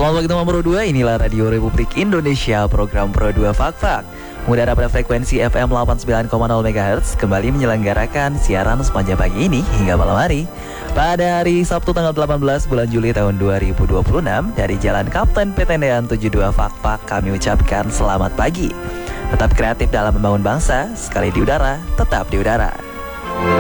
Selamat pagi teman Pro 2, inilah Radio Republik Indonesia, program Pro 2 Fak-Fak. Mengudara pada frekuensi FM 89,0 MHz, kembali menyelenggarakan siaran sepanjang pagi ini hingga malam hari. Pada hari Sabtu tanggal 18 bulan Juli tahun 2026, dari Jalan Kapten Petendean 72 Fak-Fak, kami ucapkan selamat pagi. Tetap kreatif dalam membangun bangsa, sekali di udara, tetap di udara.